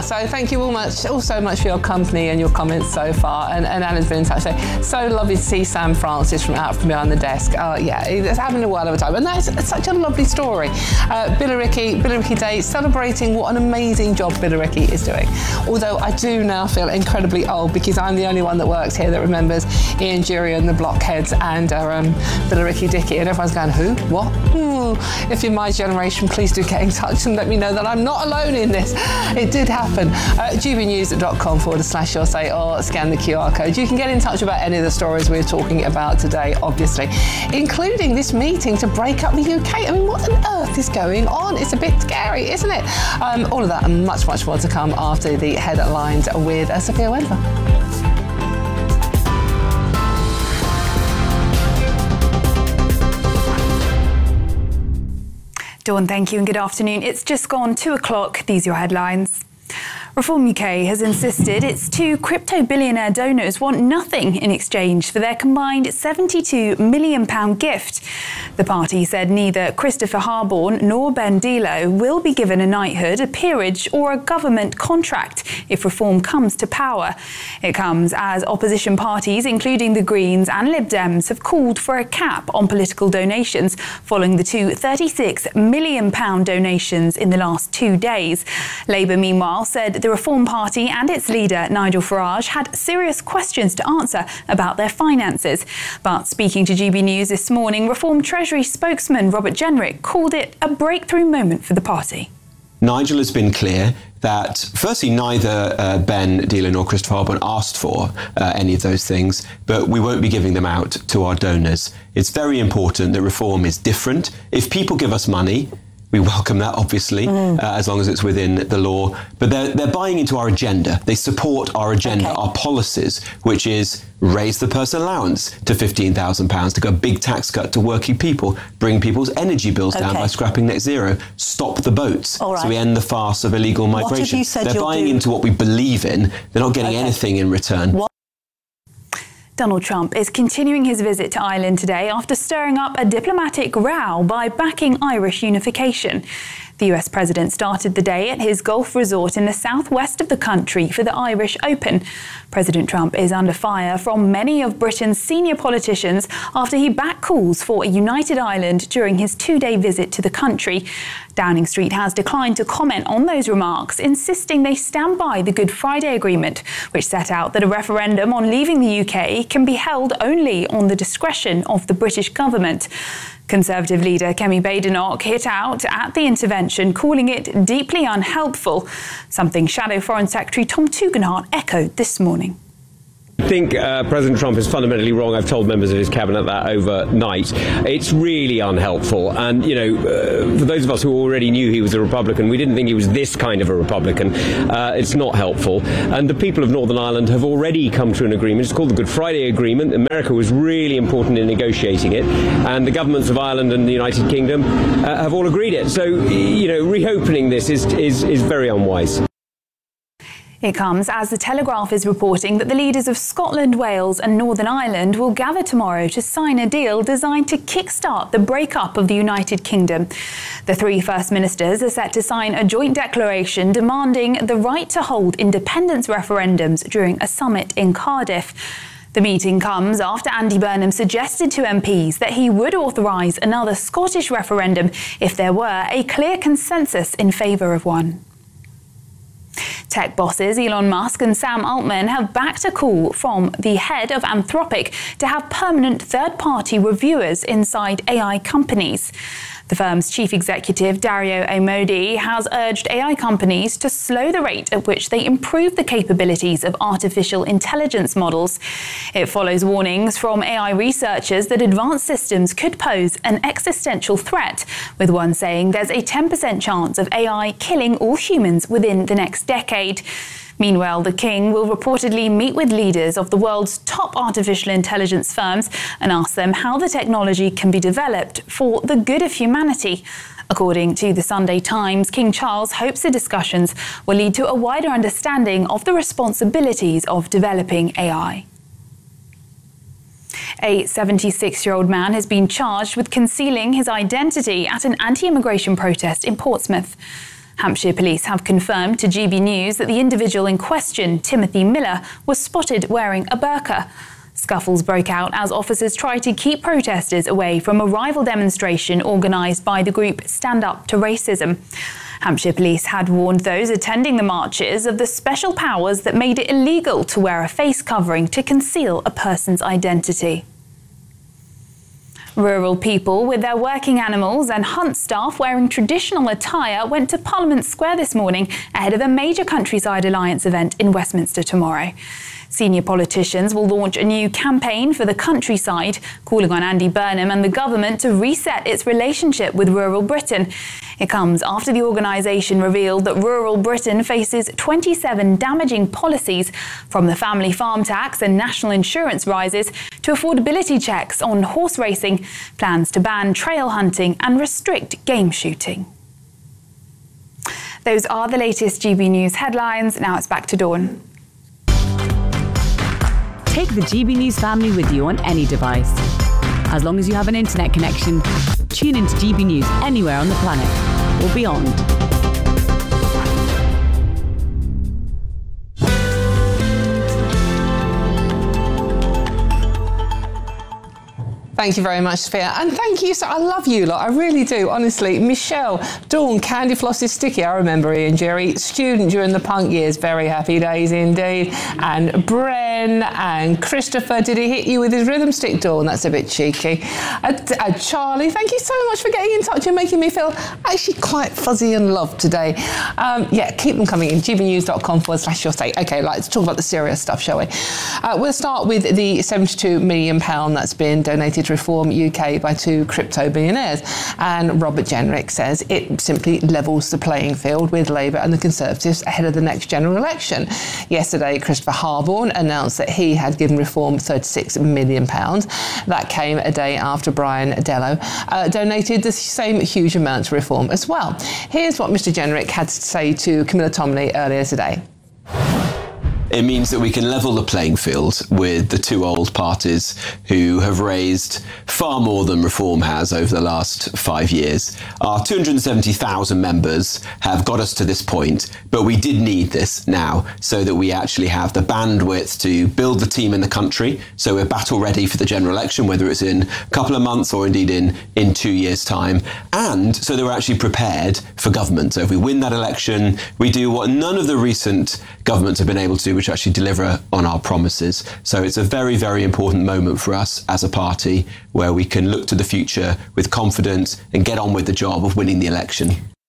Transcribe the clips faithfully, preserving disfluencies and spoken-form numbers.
are. So thank you all much, all so much for your company and your comments so far. And, and Alan's been in touch today. So lovely to see Sam Francis from out from behind the desk. Uh, yeah, it's having a while of a time. And that's it's such a lovely story. Uh, Billericay, Billericay Day, celebrating what an amazing job Billericay is doing. Although I do now feel incredibly old because I'm the only one that works here that remembers Ian Jury and the Blockheads and uh, um, Billericay Dickey. And everyone's going, who? What? Hmm. If you're my generation, please do get in touch and let me know that I'm not alone in this. It did happen. Uh, g b news dot com forward slash your say or scan the Q R code. You can get in touch about any of the stories we're talking about today, obviously, including this meeting to break up the U K. I mean, what on earth is going on? It's a bit scary, isn't it? Um, all of that and much, much more to come after the headlines with uh, Sophia Wendler. Dawn, thank you and good afternoon. It's just gone two o'clock. These are your headlines. Reform U K has insisted its two crypto billionaire donors want nothing in exchange for their combined seventy-two million pounds gift. The party said neither Christopher Harborne nor Ben Dilo will be given a knighthood, a peerage or a government contract if Reform comes to power. It comes as opposition parties, including the Greens and Lib Dems, have called for a cap on political donations following the two thirty-six million pounds donations in the last two days. Labour, meanwhile, said the Reform Party and its leader, Nigel Farage, had serious questions to answer about their finances. But speaking to G B News this morning, Reform Treasury spokesman Robert Jenrick called it a breakthrough moment for the party. Nigel has been clear that, firstly, neither uh, Ben Dilo nor Christopher Harborne asked for uh, any of those things, but we won't be giving them out to our donors. It's very important that Reform is different. If people give us money, we welcome that, obviously, mm. uh, as long as it's within the law. But they're, they're buying into our agenda. They support our agenda, okay. our policies, which is raise the personal allowance to fifteen thousand pounds, to go a big tax cut to working people, bring people's energy bills okay. down by scrapping net zero, stop the boats All right. so we end the farce of illegal migration. What have you said they're you'll buying do? into what we believe in. They're not getting okay. anything in return. What? Donald Trump is continuing his visit to Ireland today after stirring up a diplomatic row by backing Irish unification. The U S president started the day at his golf resort in the southwest of the country for the Irish Open. President Trump is under fire from many of Britain's senior politicians after he backed calls for a united Ireland during his two-day visit to the country. Downing Street has declined to comment on those remarks, insisting they stand by the Good Friday Agreement, which set out that a referendum on leaving the U K can be held only on the discretion of the British government. Conservative leader Kemi Badenoch hit out at the intervention, calling it deeply unhelpful, something Shadow Foreign Secretary Tom Tugendhat echoed this morning. I think uh, President Trump is fundamentally wrong. I've told members of his cabinet that overnight. It's really unhelpful. And, you know, uh, for those of us who already knew he was a Republican, we didn't think he was this kind of a Republican. Uh, it's not helpful. And the people of Northern Ireland have already come to an agreement. It's called the Good Friday Agreement. America was really important in negotiating it. And the governments of Ireland and the United Kingdom uh, have all agreed it. So, you know, reopening this is, is, is very unwise. It comes as The Telegraph is reporting that the leaders of Scotland, Wales and Northern Ireland will gather tomorrow to sign a deal designed to kickstart the breakup of the United Kingdom. The three First Ministers are set to sign a joint declaration demanding the right to hold independence referendums during a summit in Cardiff. The meeting comes after Andy Burnham suggested to M Ps that he would authorise another Scottish referendum if there were a clear consensus in favour of one. Tech bosses Elon Musk and Sam Altman have backed a call from the head of Anthropic to have permanent third-party reviewers inside A I companies. The firm's chief executive, Dario Amodei, has urged A I companies to slow the rate at which they improve the capabilities of artificial intelligence models. It follows warnings from A I researchers that advanced systems could pose an existential threat, with one saying there's a ten percent chance of A I killing all humans within the next decade. Meanwhile, the King will reportedly meet with leaders of the world's top artificial intelligence firms and ask them how the technology can be developed for the good of humanity. According to the Sunday Times, King Charles hopes the discussions will lead to a wider understanding of the responsibilities of developing A I. A seventy-six-year-old man has been charged with concealing his identity at an anti-immigration protest in Portsmouth. Hampshire police have confirmed to G B News that the individual in question, Timothy Miller, was spotted wearing a burqa. Scuffles broke out as officers tried to keep protesters away from a rival demonstration organised by the group Stand Up to Racism. Hampshire police had warned those attending the marches of the special powers that made it illegal to wear a face covering to conceal a person's identity. Rural people with their working animals and hunt staff wearing traditional attire went to Parliament Square this morning ahead of a major Countryside Alliance event in Westminster tomorrow. Senior politicians will launch a new campaign for the countryside, calling on Andy Burnham and the government to reset its relationship with rural Britain. It comes after the organisation revealed that rural Britain faces twenty-seven damaging policies, from the family farm tax and national insurance rises to affordability checks on horse racing, plans to ban trail hunting and restrict game shooting. Those are the latest G B News headlines. Now it's back to Dawn. Take the G B News family with you on any device. As long as you have an internet connection, tune into G B News anywhere on the planet or beyond. Thank you very much, Sophia. And thank you. So I love you lot. I really do, honestly. Michelle, Dawn, Candy Floss is sticky. I remember Ian Jerry, student during the punk years. Very happy days indeed. And Bren and Christopher, did he hit you with his rhythm stick, Dawn? That's a bit cheeky. Uh, uh, Charlie, thank you so much for getting in touch and making me feel actually quite fuzzy and loved today. Um, yeah, keep them coming in. gbnews.com forward slash your state. Okay, let's talk about the serious stuff, shall we? Uh, we'll start with the seventy-two million pounds that's been donated to Reform U K by two crypto billionaires. And Robert Jenrick says it simply levels the playing field with Labour and the Conservatives ahead of the next general election. Yesterday, Christopher Harborne announced that he had given Reform thirty-six million pounds. That came a day after Brian Dello uh, donated the same huge amount to Reform as well. Here's what Mr Jenrick had to say to Camilla Tominey earlier today. It means that we can level the playing field with the two old parties who have raised far more than Reform has over the last five years. Our two hundred seventy thousand members have got us to this point, but we did need this now so that we actually have the bandwidth to build the team in the country, so we're battle ready for the general election, whether it's in a couple of months or indeed in, in two years' time, and so that we're actually prepared for government. So if we win that election, we do what none of the recent governments have been able to do, which actually deliver on our promises. So it's a very, very important moment for us as a party where we can look to the future with confidence and get on with the job of winning the election.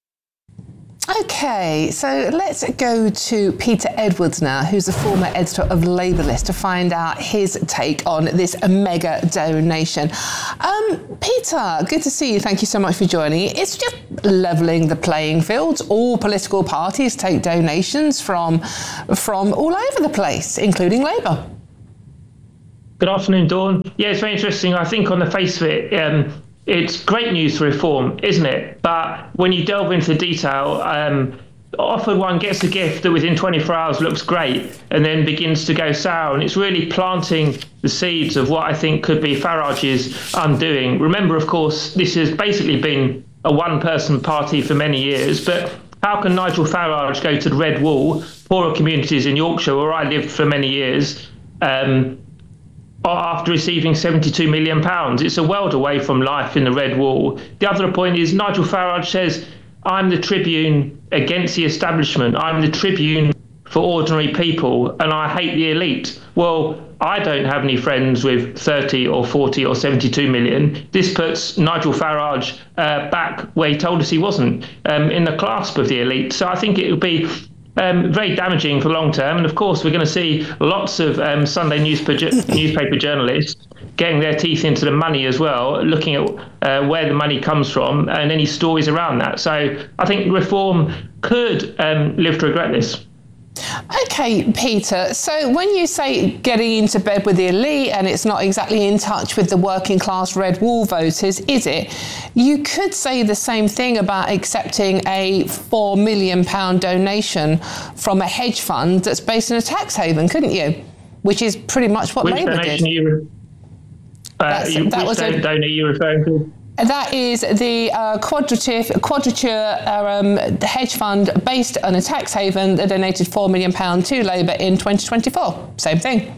OK, so let's go to Peter Edwards now, who's the former editor of Labour List, to find out his take on this mega donation. Um, Peter, good to see you. Thank you so much for joining. It's just levelling the playing field. All political parties take donations from, from all over the place, including Labour. Good afternoon, Dawn. Yeah, it's very interesting. I think on the face of it, um, it's great news for Reform, isn't it? But when you delve into the detail, um, often one gets a gift that within twenty-four hours looks great and then begins to go sour. And it's really planting the seeds of what I think could be Farage's undoing. Remember, of course, this has basically been a one-person party for many years. But how can Nigel Farage go to the Red Wall, poorer communities in Yorkshire, where I lived for many years, um, after receiving seventy-two million pounds. It's a world away from life in the Red Wall. The other point is Nigel Farage says, I'm the tribune against the establishment. I'm the tribune for ordinary people, and I hate the elite. Well, I don't have any friends with thirty or forty or seventy-two million. This puts Nigel Farage uh, back where he told us he wasn't, um, in the clasp of the elite. So I think it would be Um, very damaging for long term. And of course, we're going to see lots of um, Sunday newspaper, newspaper journalists getting their teeth into the money as well, looking at uh, where the money comes from and any stories around that. So I think Reform could um, live to regret this. OK, Peter, so when you say getting into bed with the elite and it's not exactly in touch with the working class Red Wall voters, is it? You could say the same thing about accepting a four million pounds donation from a hedge fund that's based in a tax haven, couldn't you? Which is pretty much what Which Labour donation did. Are you, uh, you, that which was a, donor are you referring to? That is the uh, Quadrature, Quadrature um, hedge fund based on a tax haven that donated four million pounds to Labour in twenty twenty-four. Same thing.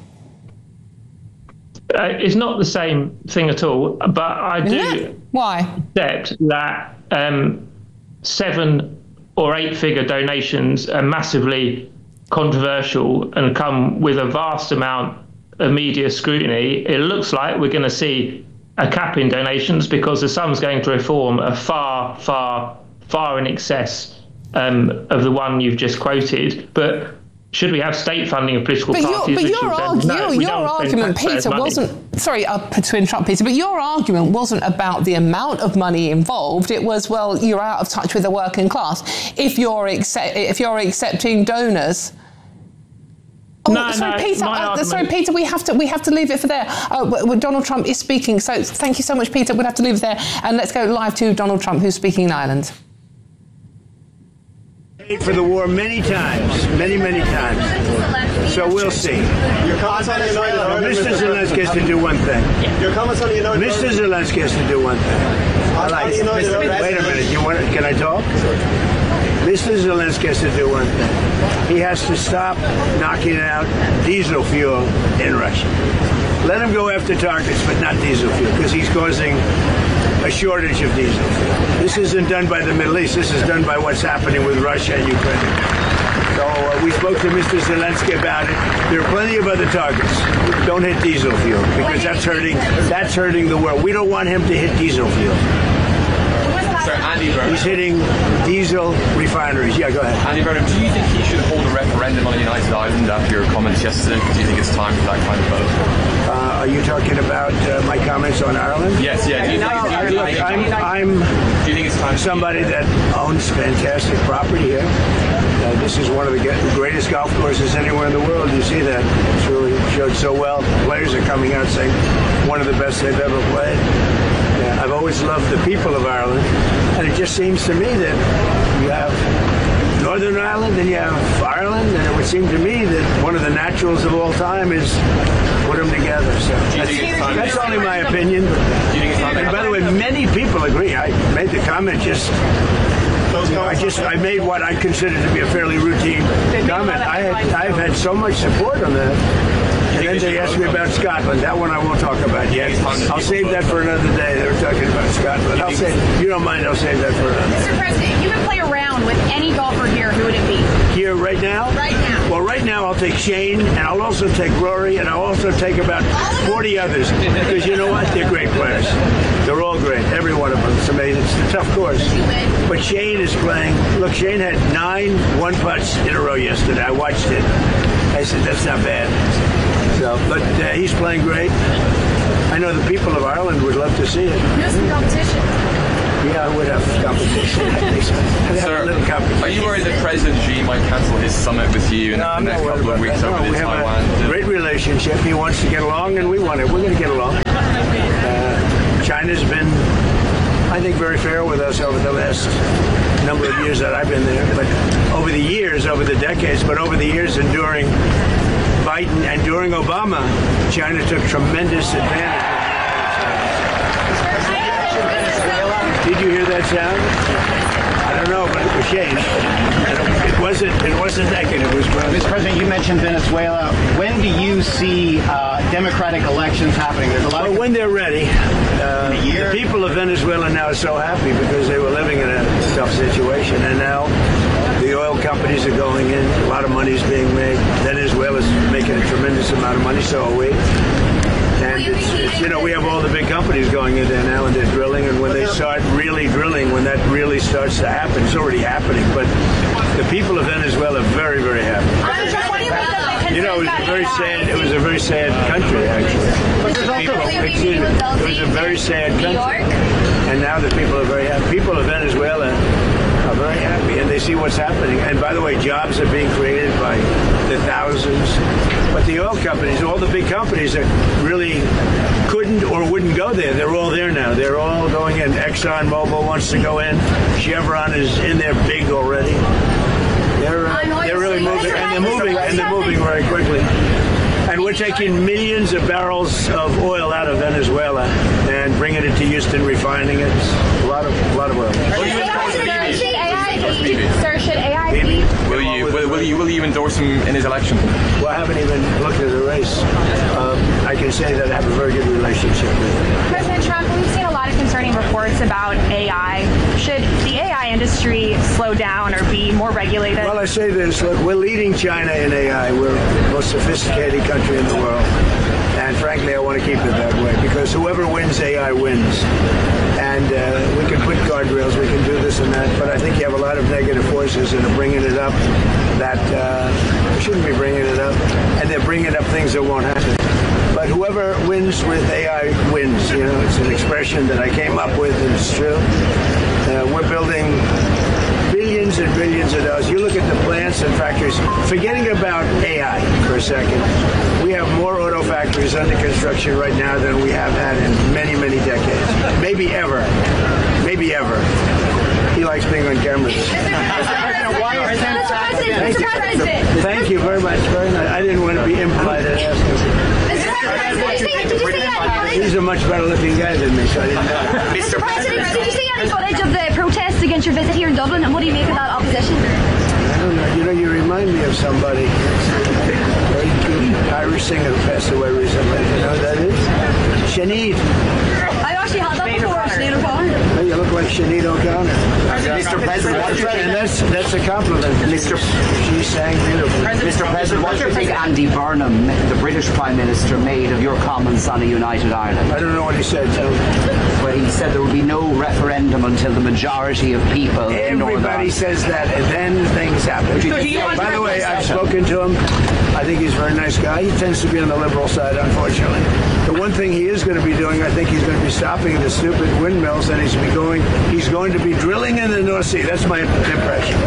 Uh, it's not the same thing at all, but I do yeah. Why? accept that um, seven or eight figure donations are massively controversial and come with a vast amount of media scrutiny. It looks like we're going to see a cap in donations because the sums going to reform are far, far, far in excess um, of the one you've just quoted. But should we have state funding of political but parties? Your, but your, arg- no, your, your argument, Peter, money. wasn't... Sorry, uh, to interrupt, Peter, but your argument wasn't about the amount of money involved. It was, well, you're out of touch with the working class. If you're, accept- if you're accepting donors... Oh, no, sorry, no, Peter. Uh, sorry, Peter. We have to. We have to leave it for there. Uh, w- w- Donald Trump is speaking. So thank you so much, Peter. We'll have to leave it there, and let's go live to Donald Trump, who's speaking in Ireland. For the war many times, many, many times. So we'll see. Your comments on the United Well, Mister Zelensky has to do one thing. Your comments on the United Mister Zelensky has to do one thing. I like it. Wait a minute. You want? Can I talk? Mister Zelensky has to do one thing. He has to stop knocking out diesel fuel in Russia. Let him go after targets, but not diesel fuel, because he's causing a shortage of diesel fuel. This isn't done by the Middle East. This is done by what's happening with Russia and Ukraine. So uh, we spoke to Mister Zelensky about it. There are plenty of other targets. Don't hit diesel fuel, because that's hurting. That's hurting the world. We don't want him to hit diesel fuel. Sir, Andy Burnham. He's hitting diesel refineries. Yeah, go ahead. Andy Burnham, do you think he should hold a referendum on United Ireland after your comments yesterday? Do you think it's time for that kind of vote? Uh, are you talking about uh, my comments on Ireland? Yes, yeah. Do you think, No, do you look, think, I'm, I'm do you think it's time somebody that owns fantastic property here. Uh, this is one of the greatest golf courses anywhere in the world. You see that. It's really showed so well. Players are coming out saying one of the best they've ever played. Yeah, I've always loved the people of Ireland, and it just seems to me that you have Northern Ireland and you have Ireland, and it would seem to me that one of the naturals of all time is put them together. So that's, that's only my opinion. And by the way, many people agree. I made the comment just... You know, I just I made what I consider to be a fairly routine comment. I had, I've had so much support on that. And then they asked me about Scotland. That one I won't talk about yet. I'll save that for another day. They were talking about Scotland. I'll say, you don't mind, I'll save that for another day. Mister President, if you could play around with any golfer here, who would it be? Here, right now? Right now. Well, right now I'll take Shane, and I'll also take Rory, and I'll also take about forty others. Because you know what? They're great players. They're all great. Every one of them. It's amazing. It's a tough course. But Shane is playing. Look, Shane had nine one-putts in a row yesterday. I watched it. I said, that's not bad. So, but uh, he's playing great. I know the people of Ireland would love to see it. There's some competition. Yeah, I would have competition. I think so. I'd have Sir, a little competition. are you worried that President Xi might cancel his summit with you in No, the I'm next not worried couple of about weeks that. over No, in we have Taiwan? a great relationship. He wants to get along, and we want it. We're going to get along. Uh, China's been, I think, very fair with us over the last number of years that I've been there. But over the years, over the decades, but over the years and during Biden and during Obama, China took tremendous advantage. Did you hear that sound? I don't know, but it was Shane. It wasn't. It wasn't negative. It was. Mister President, you mentioned Venezuela. When do you see uh, democratic elections happening? There's a lot. Well, of when they're ready. Uh, the people of Venezuela now are so happy because they were living in a tough situation, and now the oil companies are going in. A lot of money is being made. Venezuela's making a tremendous amount of money. So are we. And it's, it's, you know, we have all the big companies going in there now, and they're drilling. And when they start really drilling, when that really starts to happen, it's already happening. But the people of Venezuela are very, very happy. You know, it was a very sad. It was a very sad country, actually. Excuse me. It was a very sad country. And now the people are very happy. People of Venezuela are very happy, and they see what's happening. And by the way, jobs are being created by the thousands. But the oil companies, all the big companies that really couldn't or wouldn't go there, they're all there now. They're all going in. Exxon Mobil wants to go in. Chevron is in there big already. They're uh, they're really moving, and they're moving, and they're moving very quickly. And what taking millions of barrels of oil out of Venezuela and bringing it to Houston, refining it. A lot of, a lot of oil. Sir, should A I be? Will you, will, will you will you endorse him in his election? Well, I haven't even looked at the race. Um, I can say that I have a very good relationship with him. President Trump, we've seen a lot of concerning reports about A I. Should the A I industry slow down or be more regulated? Well, I say this. Look, we're leading China in A I. We're the most sophisticated country in the world. And frankly, I want to keep it that way because whoever wins A I wins. And uh, we can put guardrails, we can do this and that, but I think you have a lot of negative forces that are bringing it up that uh, shouldn't be bringing it up, and they're bringing up things that won't happen. But whoever wins with A I wins. You know, it's an expression that I came up with, and it's true. Uh, we're building billions and billions of dollars. You look at the plants and factories, forgetting about A I for a second, we have more auto factories under construction right now than we have had in many, many decades. Maybe ever. Maybe ever. He likes being on camera. Thank you. Thank you very much. Very nice. I didn't want to be impolite and ask him. He's a much better looking guy than me, so I didn't know. Mister President, did you see any footage of the protests against your visit here in Dublin, and what do you make of that opposition? I don't know. You know, you remind me of somebody. Very good Irish singer who passed away recently. You know who that is? Sinead. I've actually had that before, Sinead O'Connor. Oh, you look like Sinead O'Connor. Mister President, and that's that's a compliment. Mister She sang beautifully. Mister President, what do you think Andy Burnham, the British Prime Minister, made of your comments on a united Ireland? I don't know what he said. So. Well, he said there would be no referendum until the majority of people in Northern Everybody Ireland. says that, and then things happen. By the way, I've spoken to him. I think he's a very nice guy. He tends to be on the liberal side, unfortunately. The one thing he is going to be doing, I think he's going to be stopping the stupid windmills, and he's be going. He's going to be drilling in the North Sea. That's my impression.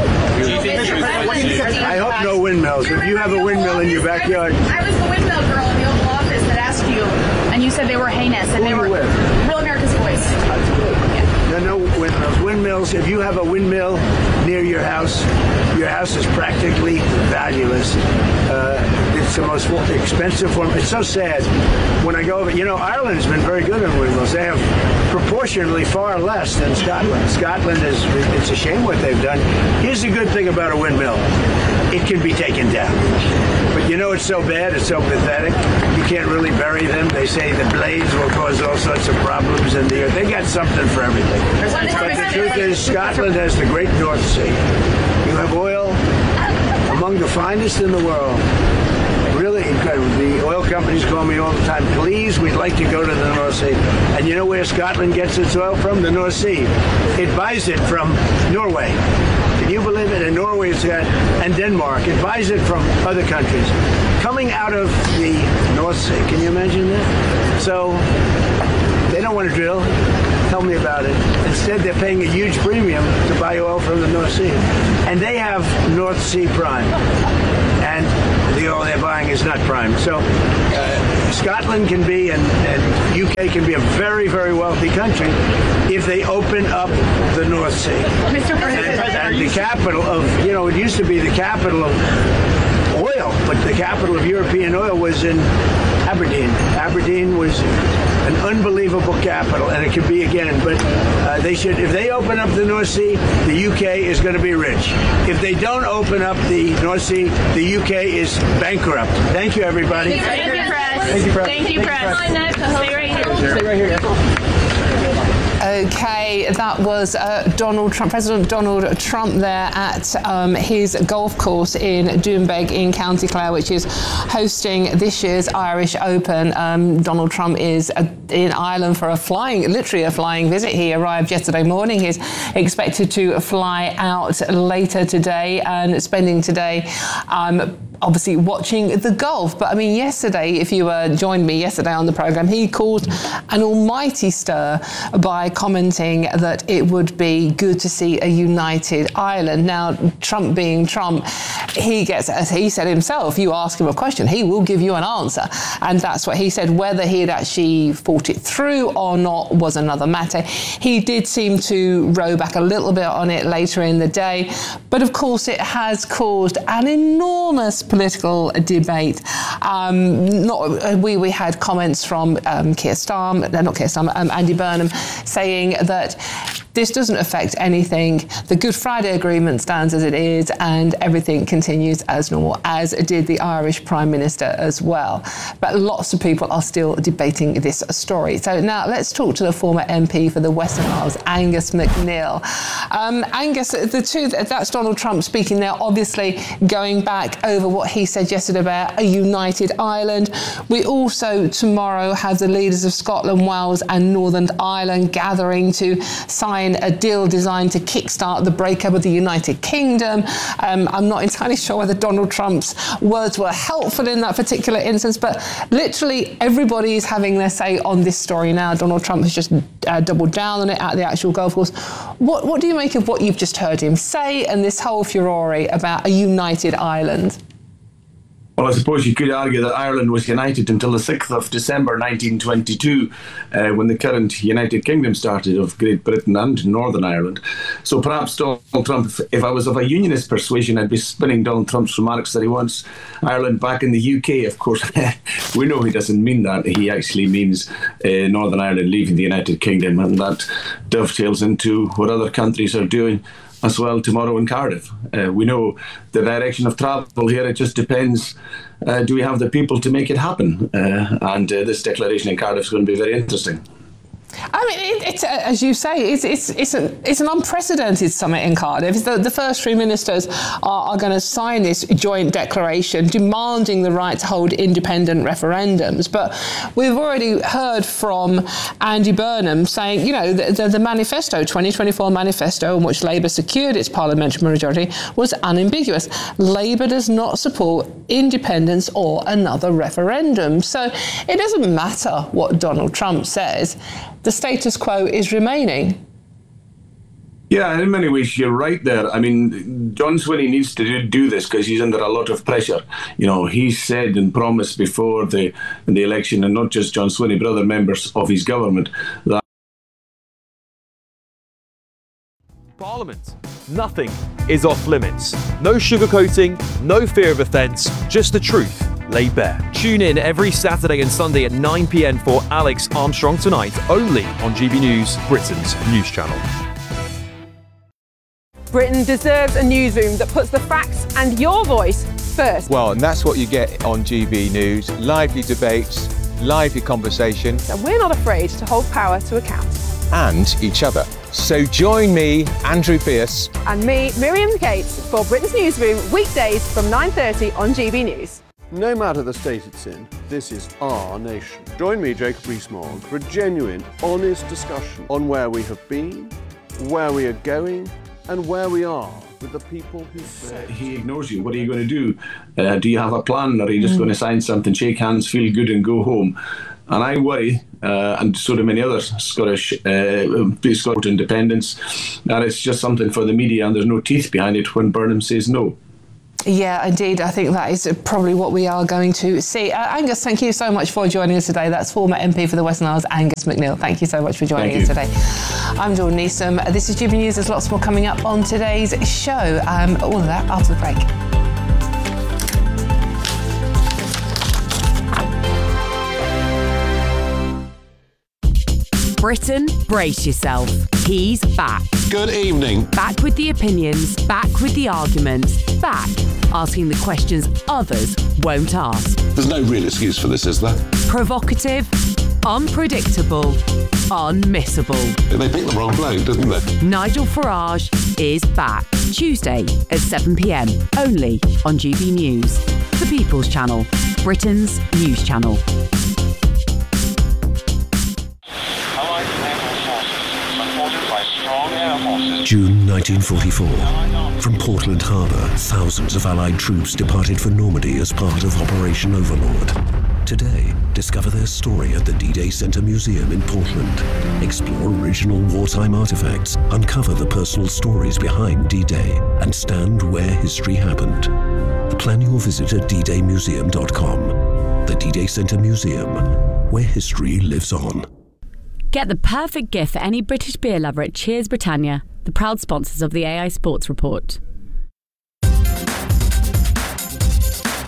I hope no windmills. If you have a windmill in your backyard, I was the windmill girl in the Oval Office that asked you, and you said they were heinous, and Who they were you with? Real America's Voice. there are no windmills. Windmills. If you have a windmill near your house, your house is practically valueless. Uh, it's the most expensive form. It's so sad when I go over. You know, Ireland's been very good on windmills. They have proportionally far less than Scotland. Scotland is. It's a shame what they've done. Here's the good thing about a windmill: it can be taken down. But you know, it's so bad. It's so pathetic. You can't really bury them. They say the blades will cause all sorts of problems in the earth. They got something for everything. But the truth is, Scotland has the great North Sea. You have oil among the finest in the world. Really incredible. The oil companies call me all the time. Please, we'd like to go to the North Sea. And you know where Scotland gets its oil from? The North Sea. It buys it from Norway. Can you believe it? And Norway is got, and Denmark. It buys it from other countries. Coming out of the North Sea. Can you imagine that? So they don't want to drill. Tell me about it. Instead, they're paying a huge premium to buy oil from the North Sea. And they have North Sea Prime. And the oil they're buying is not prime. So uh, Scotland can be, and, and U K can be a very, very wealthy country if they open up the North Sea. Mister President, and, and the capital of, you know, it used to be the capital of oil, but the capital of European oil was in Aberdeen. Aberdeen was an unbelievable capital, and it could be again. But uh, they should, if they open up the North Sea, the U K is going to be rich. If they don't open up the North Sea, the U K is bankrupt. Thank you, everybody. Thank you, Press. Thank you, Press. Thank you, Press. Stay right here. Stay right here. Okay, that was uh, Donald Trump, President Donald Trump there at um, his golf course in Doonbeg in County Clare, which is hosting this year's Irish Open. Um, Donald Trump is uh, in Ireland for a flying, literally a flying visit. He arrived yesterday morning. He's expected to fly out later today and spending today um, obviously watching the golf. But I mean, yesterday, if you uh, joined me yesterday on the programme, he caused an almighty stir by commenting that it would be good to see a united Ireland. Now, Trump being Trump, he gets, as he said himself, you ask him a question, he will give you an answer. And that's what he said. Whether he had actually thought it through or not was another matter. He did seem to row back a little bit on it later in the day. But of course, it has caused an enormous political debate. Um, not we we had comments from um, Keir Starmer, not Keir Starmer, um, Andy Burnham, saying that this doesn't affect anything. The Good Friday Agreement stands as it is, and everything continues as normal, as did the Irish Prime Minister as well. But lots of people are still debating this story. So now let's talk to the former M P for the Western Isles, Angus MacNeil. Um, Angus, the two, that's Donald Trump speaking there, obviously going back over what he said yesterday about a united Ireland. We also tomorrow have the leaders of Scotland, Wales and Northern Ireland gathering to sign a deal designed to kickstart the breakup of the United Kingdom. Um, I'm not entirely sure whether Donald Trump's words were helpful in that particular instance, but literally everybody is having their say on this story now. Donald Trump has just uh, doubled down on it at the actual golf course. What, what do you make of what you've just heard him say and this whole furore about a united Ireland? Well, I suppose you could argue that Ireland was united until the sixth of December nineteen twenty-two, uh, when the current United Kingdom started of Great Britain and Northern Ireland. So perhaps Donald Trump, if, if I was of a unionist persuasion, I'd be spinning Donald Trump's remarks that he wants Ireland back in the U K. Of course, we know he doesn't mean that. He actually means uh, Northern Ireland leaving the United Kingdom, and that dovetails into what other countries are doing as well tomorrow in Cardiff. Uh, we know the direction of travel here. It just depends, uh, do we have the people to make it happen? Uh, and uh, this declaration in Cardiff is going to be very interesting. I mean, it, it's, uh, as you say, it's it's it's, a, it's an unprecedented summit in Cardiff. The, the first three ministers are, are going to sign this joint declaration demanding the right to hold independent referendums. But we've already heard from Andy Burnham saying, you know, the, the, the manifesto, twenty twenty-four manifesto, in which Labour secured its parliamentary majority, was unambiguous. Labour does not support independence or another referendum. So it doesn't matter what Donald Trump says. The status quo is remaining. Yeah, in many ways, you're right there. I mean, John Swinney needs to do, do this because he's under a lot of pressure. You know, he said and promised before the, the election, and not just John Swinney, but other members of his government, that Parliament. Nothing is off limits. No sugarcoating, no fear of offence, just the truth laid bare. Tune in every Saturday and Sunday at nine p.m. for Alex Armstrong Tonight, only on G B News, Britain's news channel. Britain deserves a newsroom that puts the facts and your voice first. Well, and that's what you get on G B News. Lively debates, lively conversation. And we're not afraid to hold power to account. And each other. So join me, Andrew Pierce. And me, Miriam Gates, for Britain's Newsroom, weekdays from nine thirty on G B News. No matter the state it's in, this is our nation. Join me, Jacob Rees-Mogg, for a genuine, honest discussion on where we have been, where we are going, and where we are with the people who failed. He ignores you. What are you going to do? Uh, do you have a plan, or are you just mm. going to sign something, shake hands, feel good, and go home? And I worry, uh, and so do many other Scottish uh, Scottish independents, that it's just something for the media, and there's no teeth behind it when Burnham says no. Yeah, indeed. I think that is probably what we are going to see. Uh, Angus, thank you so much for joining us today. That's former M P for the Western Isles, Angus MacNeil. Thank you so much for joining us today. I'm Dawn Neeson. This is G B News. There's lots more coming up on today's show. Um, all of that after the break. Britain, brace yourself. He's back. Good evening. Back with the opinions, back with the arguments, back asking the questions others won't ask. There's no real excuse for this, is there? Provocative, unpredictable, unmissable. They picked the wrong bloke, didn't they? Nigel Farage is back. Tuesday at seven p.m. only on G B News, the People's Channel, Britain's news channel. June nineteen forty-four. From Portland Harbour, thousands of Allied troops departed for Normandy as part of Operation Overlord. Today, discover their story at the D-Day Centre Museum in Portland. Explore original wartime artefacts, uncover the personal stories behind D-Day, and stand where history happened. Plan your visit at d day museum dot com. The D-Day Centre Museum, where history lives on. Get the perfect gift for any British beer lover at Cheers Britannia, the proud sponsors of the A I Sports Report.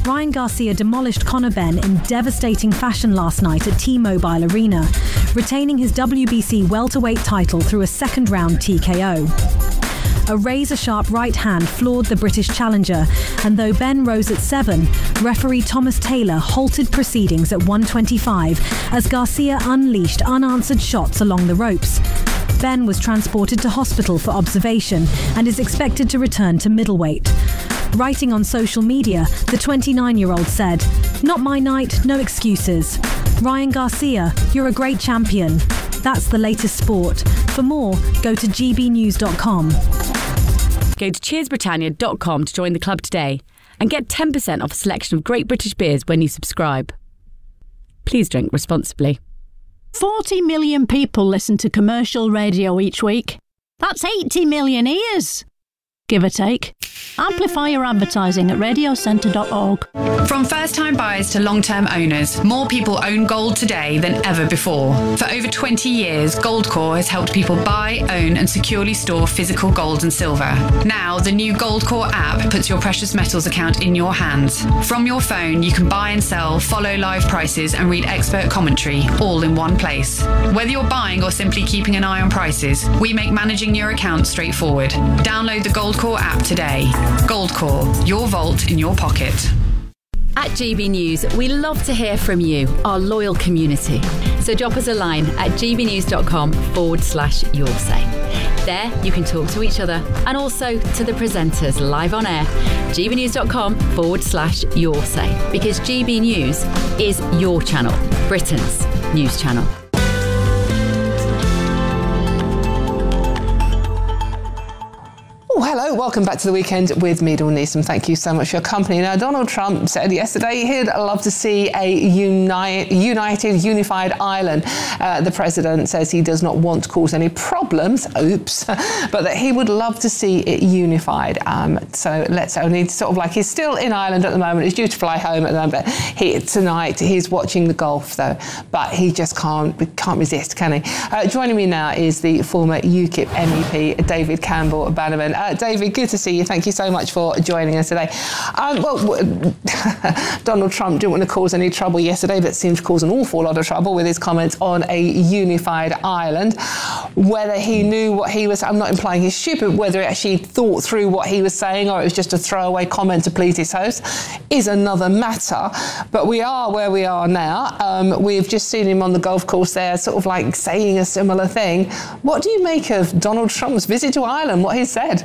Ryan Garcia demolished Conor Benn in devastating fashion last night at T-Mobile Arena, retaining his W B C welterweight title through a second-round T K O. A razor-sharp right hand floored the British challenger, and though Benn rose at seven, referee Thomas Taylor halted proceedings at one twenty-five as Garcia unleashed unanswered shots along the ropes. Benn was transported to hospital for observation and is expected to return to middleweight. Writing on social media, the twenty-nine-year-old said, "Not my night, no excuses. Ryan Garcia, you're a great champion. That's the latest sport. For more, go to g b news dot com. Go to cheers britannia dot com to join the club today and get ten percent off a selection of great British beers when you subscribe. Please drink responsibly. forty million people listen to commercial radio each week. That's eighty million ears, give or take. Amplify your advertising at radio centre dot org. From first-time buyers to long-term owners, more people own gold today than ever before. For over twenty years, Goldcore has helped people buy, own and securely store physical gold and silver. Now, the new Goldcore app puts your precious metals account in your hands. From your phone, you can buy and sell, follow live prices and read expert commentary, all in one place. Whether you're buying or simply keeping an eye on prices, we make managing your account straightforward. Download the Goldcore app today. Goldcore, your vault in your pocket. At G B News, we love to hear from you, our loyal community. So drop us a line at g b news dot com forward slash your say. There, you can talk to each other and also to the presenters live on air. g b news dot com forward slash your say. Because G B News is your channel, Britain's news channel. Oh, hello, welcome back to the weekend with me, Dawn Neeson. Thank you so much for your company. Now, Donald Trump said yesterday he'd love to see a uni- united, unified Ireland. Uh, the president says he does not want to cause any problems, oops, but that he would love to see it unified. Um, so let's only sort of like, he's still in Ireland at the moment. He's due to fly home at the moment. But he, tonight, he's watching the golf, though, but he just can't, can't resist, can he? Uh, joining me now is the former UKIP M E P, David Campbell Bannerman. Uh, David, good to see you. Thank you so much for joining us today. Um, well, Donald Trump didn't want to cause any trouble yesterday, but seemed to cause an awful lot of trouble with his comments on a unified Ireland. Whether he knew what he was, I'm not implying he's stupid, whether he actually thought through what he was saying or it was just a throwaway comment to please his host is another matter. But we are where we are now. Um, we've just seen him on the golf course there, sort of like saying a similar thing. What do you make of Donald Trump's visit to Ireland, what he said?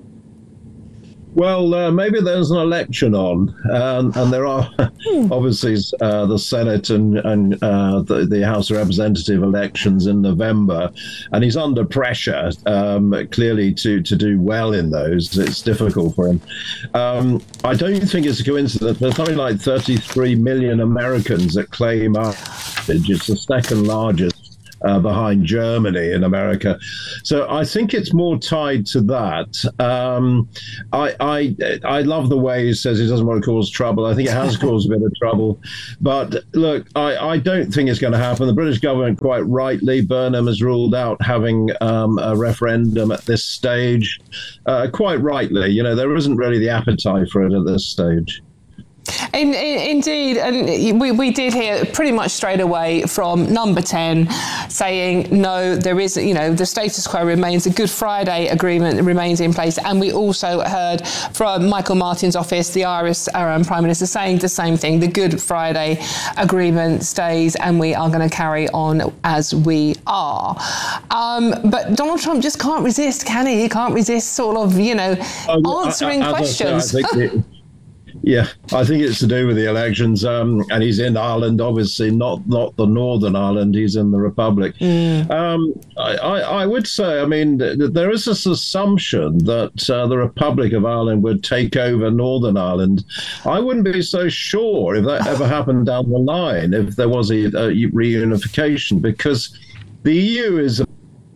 Well, uh, maybe there's an election on, um, and there are obviously uh, the Senate and, and uh, the, the House of Representative elections in November, and he's under pressure, um, clearly, to, to do well in those. It's difficult for him. Um, I don't think it's a coincidence. There's something like thirty-three million Americans that claim Ireland. It's the second largest Uh, behind Germany in America. So I think it's more tied to that. Um, I, I I love the way he says he doesn't want to cause trouble. I think it has caused a bit of trouble. But look, I, I don't think it's going to happen. The British government, quite rightly, Burnham has ruled out having um, a referendum at this stage. Uh, quite rightly, you know, there isn't really the appetite for it at this stage. In, in, indeed, and we, we did hear pretty much straight away from number ten saying, no, there is, you know, the status quo remains, the Good Friday Agreement remains in place. And we also heard from Michael Martin's office, the Irish um, Prime Minister, saying the same thing. The Good Friday Agreement stays and we are going to carry on as we are. Um, but Donald Trump just can't resist, can he? He can't resist sort of, you know, oh, answering I, I, questions. I think it, Yeah, I think it's to do with the elections, um, and he's in Ireland, obviously, not not the Northern Ireland, he's in the Republic. Mm. Um, I, I, I would say, I mean, th- there is this assumption that uh, the Republic of Ireland would take over Northern Ireland. I wouldn't be so sure if that ever happened down the line, if there was a, a reunification, because the E U is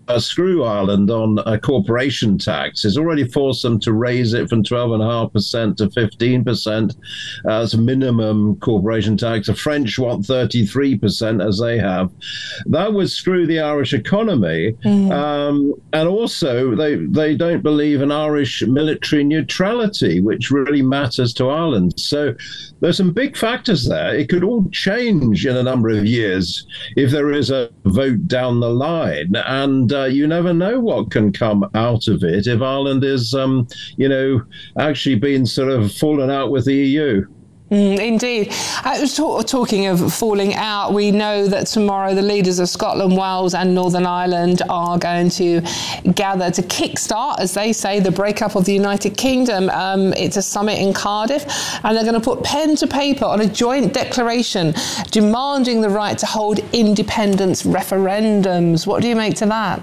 uh, screw Ireland on a corporation tax. It's already forced them to raise it from twelve point five percent to fifteen percent uh, as a minimum corporation tax. The French want thirty-three percent, as they have. That would screw the Irish economy. Mm. Um, and also, they, they don't believe in Irish military neutrality, which really matters to Ireland. So there's some big factors there. It could all change in a number of years if there is a vote down the line. And uh, you never know what can come out of it if Ireland is, um, you know, actually been sort of fallen out with the E U. Mm, indeed. Uh, talk, talking of falling out, we know that tomorrow the leaders of Scotland, Wales and Northern Ireland are going to gather to kickstart, as they say, the breakup of the United Kingdom. Um, it's a summit in Cardiff, and they're going to put pen to paper on a joint declaration demanding the right to hold independence referendums. What do you make to that?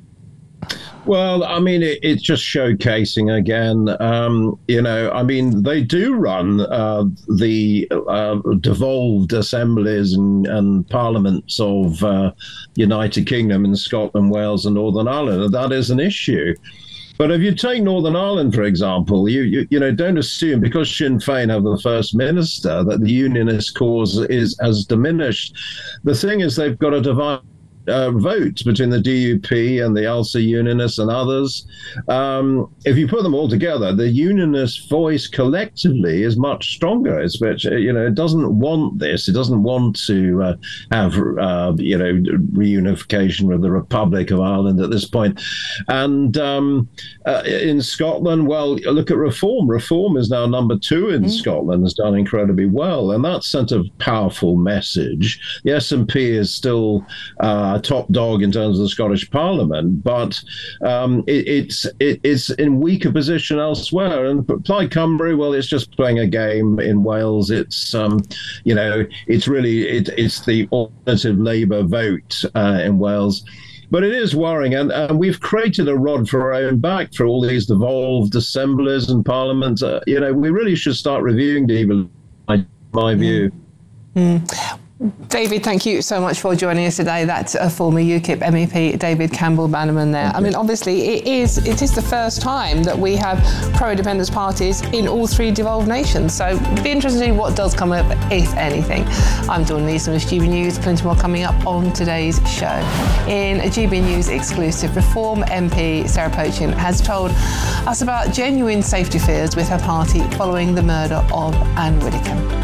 Well, I mean, it, it's just showcasing again. Um, you know, I mean, they do run uh, the uh, devolved assemblies and, and parliaments of uh, United Kingdom in Scotland, Wales and Northern Ireland. And that is an issue. But if you take Northern Ireland, for example, you, you you know, don't assume because Sinn Féin have the First Minister that the unionist cause is has diminished. The thing is, they've got a divide. Uh, vote between the D U P and the Ulster Unionists and others. Um, if you put them all together, the unionist voice collectively is much stronger. It's which, you know, it doesn't want this. It doesn't want to uh, have, uh, you know, reunification with the Republic of Ireland at this point. And um, uh, in Scotland, well, look at Reform. Reform is now number two in mm. Scotland, has done incredibly well. And that sent a powerful message. The S N P is still uh, top dog in terms of the Scottish Parliament, but um, it, it's it, it's in weaker position elsewhere. And Plaid Cymru, well, it's just playing a game in Wales. It's um, you know, it's really it, it's the alternative Labour vote uh, in Wales. But it is worrying, and, and we've created a rod for our own back for all these devolved assemblies and parliaments. Uh, you know, we really should start reviewing devolution, in my view. Mm. Mm. David, thank you so much for joining us today. That's a former UKIP M E P, David Campbell-Bannerman there. I mean, obviously, it is it is the first time that we have pro-independence parties in all three devolved nations. So it'd be interesting to see what does come up, if anything. I'm Dawn Neeson with G B News. Plenty more coming up on today's show. In a G B News exclusive, Reform M P Sarah Pochin has told us about genuine safety fears with her party following the murder of Anne Widdecombe.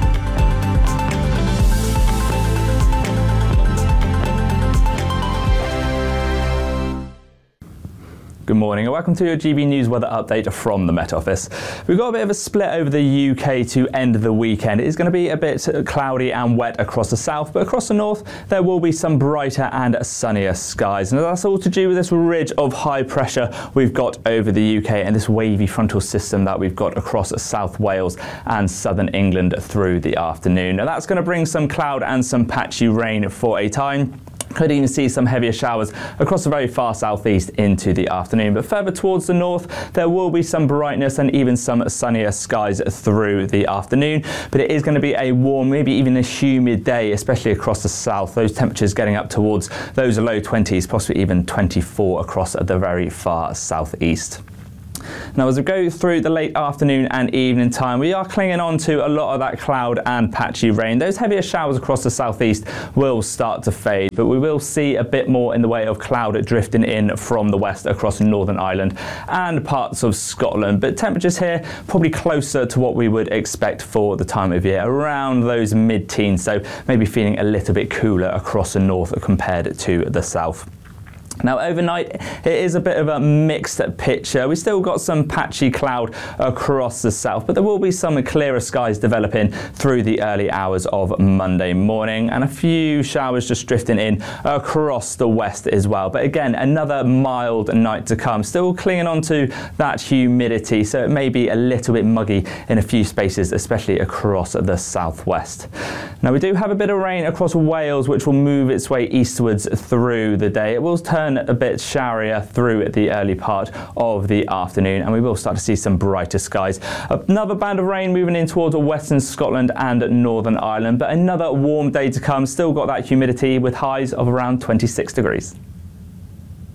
Good morning and welcome to your G B News weather update from the Met Office. We've got a bit of a split over the U K to end the weekend. It is going to be a bit cloudy and wet across the south, but across the north there will be some brighter and sunnier skies. And that's all to do with this ridge of high pressure we've got over the U K and this wavy frontal system that we've got across South Wales and southern England through the afternoon. Now that's going to bring some cloud and some patchy rain for a time. Could even see some heavier showers across the very far southeast into the afternoon. But further towards the north, there will be some brightness and even some sunnier skies through the afternoon. But it is going to be a warm, maybe even a humid day, especially across the south. Those temperatures getting up towards those low twenties, possibly even twenty-four across the very far southeast. Now, as we go through the late afternoon and evening time, we are clinging on to a lot of that cloud and patchy rain. Those heavier showers across the southeast will start to fade, but we will see a bit more in the way of cloud drifting in from the west across Northern Ireland and parts of Scotland. But temperatures here probably closer to what we would expect for the time of year, around those mid-teens, so maybe feeling a little bit cooler across the north compared to the south. Now overnight it is a bit of a mixed picture. We still got some patchy cloud across the south, but there will be some clearer skies developing through the early hours of Monday morning and a few showers just drifting in across the west as well. But again, another mild night to come, still clinging on to that humidity, so it may be a little bit muggy in a few spaces, especially across the southwest. Now we do have a bit of rain across Wales which will move its way eastwards through the day. It will turn a bit showerier through the early part of the afternoon and we will start to see some brighter skies. Another band of rain moving in towards western Scotland and Northern Ireland, but another warm day to come. Still got that humidity with highs of around twenty-six degrees.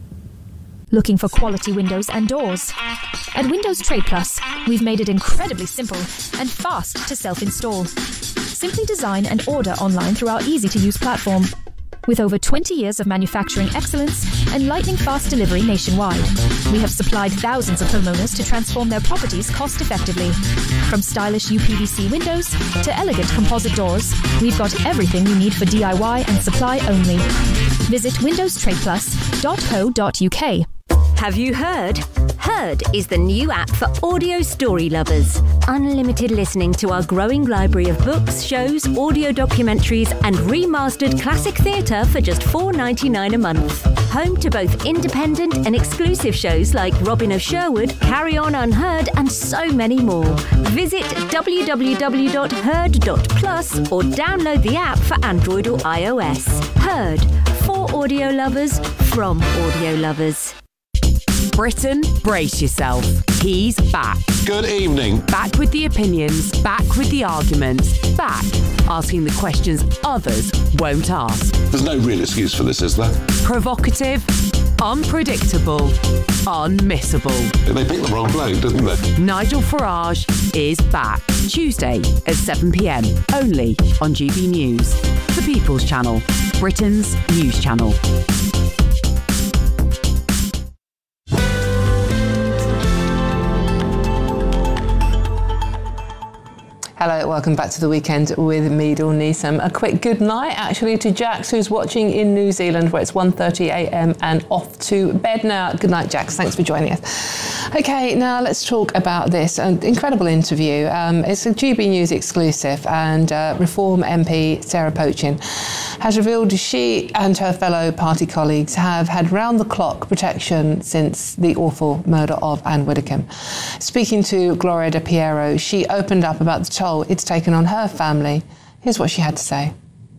Looking for quality windows and doors? At Windows Trade Plus, we've made it incredibly simple and fast to self-install. Simply design and order online through our easy-to-use platform. With over twenty years of manufacturing excellence and lightning-fast delivery nationwide, we have supplied thousands of homeowners to transform their properties cost-effectively. From stylish U P V C windows to elegant composite doors, we've got everything you need for D I Y and supply only. Visit windows trade plus dot co dot U K. Have you heard? Heard is the new app for audio story lovers. Unlimited listening to our growing library of books, shows, audio documentaries and remastered classic theatre for just four dollars ninety-nine a month. Home to both independent and exclusive shows like Robin of Sherwood, Carry On Unheard and so many more. Visit w w w dot heard dot plus or download the app for Android or iOS. Heard, for audio lovers, from audio lovers. Britain, brace yourself. He's back. Good evening. Back with the opinions, back with the arguments, back asking the questions others won't ask. There's no real excuse for this, is there? Provocative, unpredictable, unmissable. They picked the wrong bloke, didn't they? Nigel Farage is back. Tuesday at seven p m, only on G B News. The People's Channel, Britain's news channel. Hello, welcome back to the weekend with me, Dawn Neeson. A quick good night, actually, to Jax, who's watching in New Zealand, where it's one thirty a m and off to bed now. Good night, Jax. Thanks for joining us. OK, now let's talk about this. An incredible interview. Um, it's a G B News exclusive, and uh, Reform M P Sarah Pochin has revealed she and her fellow party colleagues have had round-the-clock protection since the awful murder of Anne Widdecombe. Speaking to Gloria De Piero, she opened up about the toll it's taken on her family. Here's what she had to say.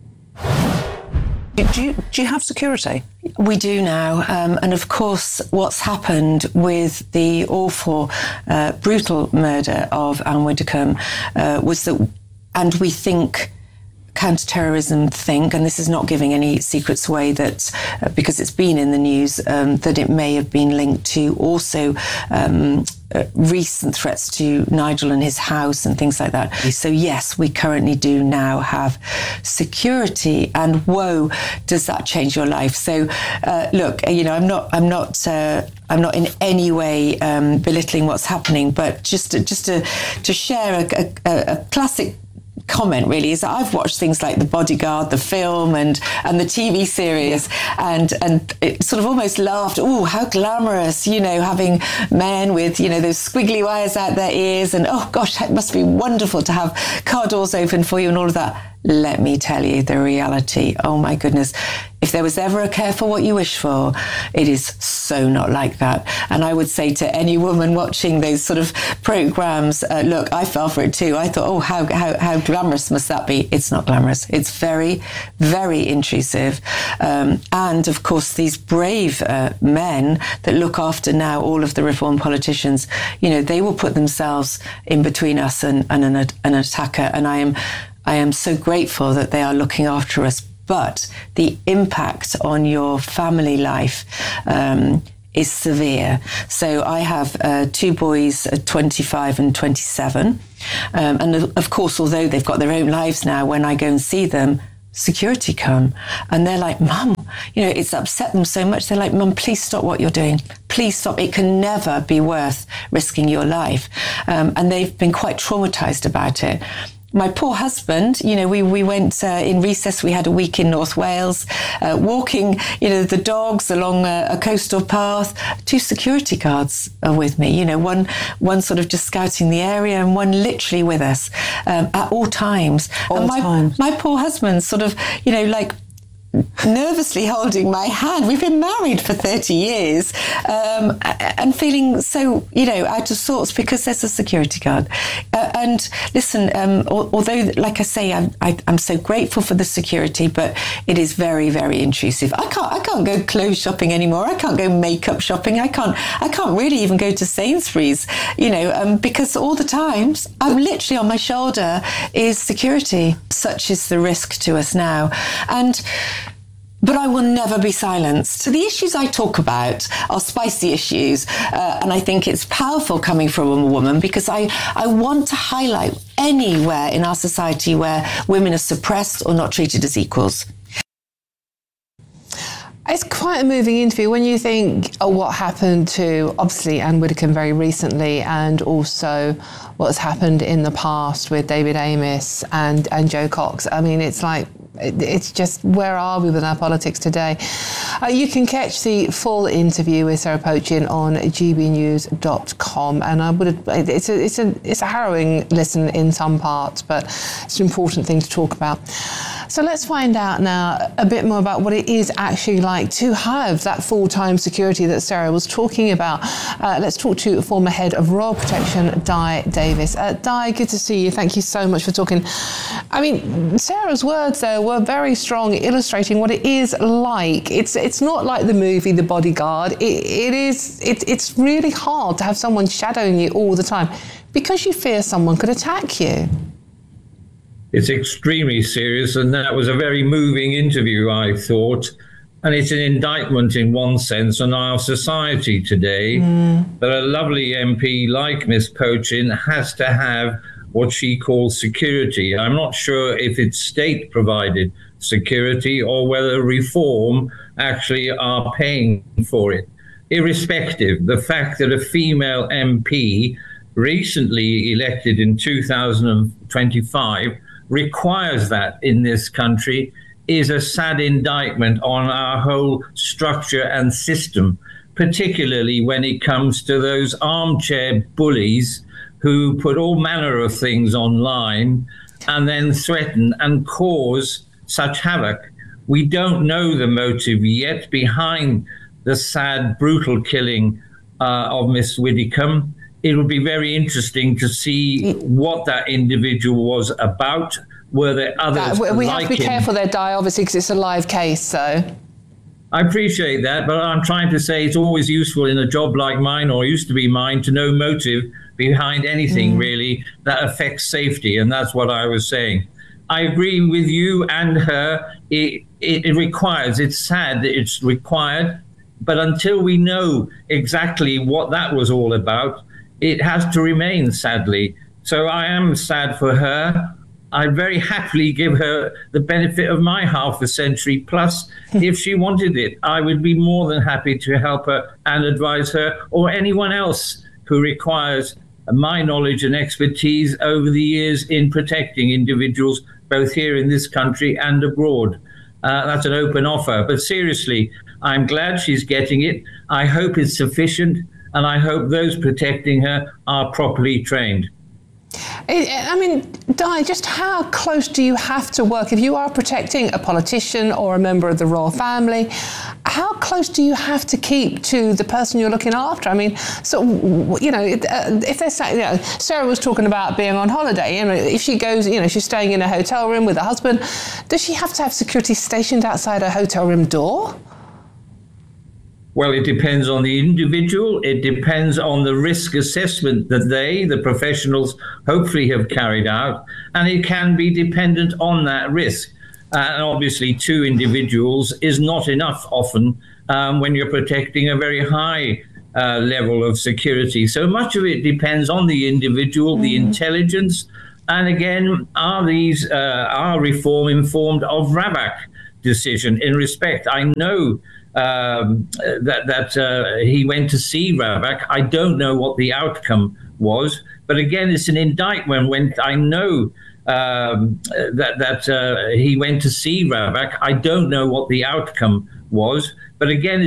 Do you, do you have security? We do now. Um, and of course, what's happened with the awful, uh, brutal murder of Anne Widdecombe uh, was that, and we think, counter-terrorism think, and this is not giving any secrets away, that uh, because it's been in the news, um, that it may have been linked to also um, uh, recent threats to Nigel and his house and things like that. So yes, we currently do now have security, and whoa, does that change your life? So uh, look, you know, I'm not, I'm not, uh, I'm not in any way um, belittling what's happening, but just to, just to to share a, a, a classic comment really is that I've watched things like The Bodyguard, the film, and and the T V series, yeah. and and it sort of almost laughed, oh, how glamorous, you know, having men with, you know, those squiggly wires out their ears, and oh gosh, it must be wonderful to have car doors open for you and all of that. Let me tell you the reality. Oh my goodness. If there was ever a care for what you wish for, it is so not like that. And I would say to any woman watching those sort of programs, uh, look, I fell for it too. I thought, oh, how, how, how glamorous must that be? It's not glamorous. It's very, very intrusive. Um, and of course, these brave uh, men that look after now all of the Reform politicians, you know, they will put themselves in between us and, and an, an attacker. And I am, I am so grateful that they are looking after us. But the impact on your family life um, is severe. So I have uh, two boys, uh, twenty-five and twenty-seven. Um, and of course, although they've got their own lives now, when I go and see them, security come. And they're like, Mum, you know, it's upset them so much. They're like, Mum, please stop what you're doing. Please stop. It can never be worth risking your life. Um, and they've been quite traumatized about it. My poor husband, you know, we, we went uh, in recess, we had a week in North Wales, uh, walking, you know, the dogs along a, a coastal path. Two security guards are with me, you know, one one sort of just scouting the area and one literally with us um, at all times. All and my, times. My poor husband sort of, you know, like, nervously holding my hand. We've been married for thirty years um, and feeling so, you know, out of sorts because there's a security guard. Uh, and listen, um, although, like I say, I'm, I, I'm so grateful for the security, but it is very, very intrusive. I can't, I can't go clothes shopping anymore. I can't go makeup shopping. I can't, I can't really even go to Sainsbury's, you know, um, because all the times I'm literally on my shoulder is security. Such is the risk to us now. And But I will never be silenced. So the issues I talk about are spicy issues, uh, and I think it's powerful coming from a woman because I, I want to highlight anywhere in our society where women are suppressed or not treated as equals. It's quite a moving interview when you think of what happened to, obviously, Anne Widdecombe very recently, and also what's happened in the past with David Amess and, and Jo Cox. I mean, it's like, it's just, where are we with our politics today? Uh, you can catch the full interview with Sarah Pochin on g b news dot com, and I would it's a it's a it's a harrowing listen in some parts, but it's an important thing to talk about. So let's find out now a bit more about what it is actually like to have that full-time security that Sarah was talking about. Uh, let's talk to former head of Royal Protection, Di Davis. Uh, Di, good to see you. Thank you so much for talking. I mean, Sarah's words there were very strong, illustrating what it is like. It's it's not like the movie The Bodyguard. It, it is. It, it's really hard to have someone shadowing you all the time because you fear someone could attack you. It's extremely serious, and that was a very moving interview, I thought. And it's an indictment in one sense on our society today, mm. that a lovely M P like Miss Pochin has to have what she calls security. I'm not sure if it's state-provided security or whether Reform actually are paying for it. Irrespective, the fact that a female M P recently elected in two thousand twenty-five requires that in this country is a sad indictment on our whole structure and system, particularly when it comes to those armchair bullies who put all manner of things online and then threaten and cause such havoc. We don't know the motive yet behind the sad, brutal killing uh, of Miss Widdecombe. It will be very interesting to see what that individual was about. Were there others that, we like have to be him? careful there, Di, obviously, because it's a live case, so... I appreciate that, but I'm trying to say it's always useful in a job like mine, or used to be mine, to know motive behind anything, mm. really, that affects safety, and that's what I was saying. I agree with you and her. It, it, it requires, it's sad that it's required, but until we know exactly what that was all about, it has to remain, sadly. So I am sad for her. I'd very happily give her the benefit of my half a century plus. If she wanted it, I would be more than happy to help her and advise her, or anyone else who requires my knowledge and expertise over the years in protecting individuals, both here in this country and abroad. Uh, that's an open offer. But seriously, I'm glad she's getting it. I hope it's sufficient, and I hope those protecting her are properly trained. I mean, Di, just how close do you have to work? If you are protecting a politician or a member of the royal family, how close do you have to keep to the person you're looking after? I mean, so, you know, if they're saying, you know, Sarah was talking about being on holiday, you know, if she goes, you know, she's staying in a hotel room with her husband, does she have to have security stationed outside her hotel room door? Well, it depends on the individual. It depends on the risk assessment that they, the professionals, hopefully have carried out. And it can be dependent on that risk. Uh, and obviously, two individuals is not enough often um, when you're protecting a very high uh, level of security. So much of it depends on the individual, mm. the intelligence. And again, are these, uh, are Reform informed of Ravak decision in respect? I know Um, that that uh, he went to see Ravak. I don't know what the outcome was, but again, it's an indictment when I know um, that that uh, he went to see Ravak. I don't know what the outcome was, but again,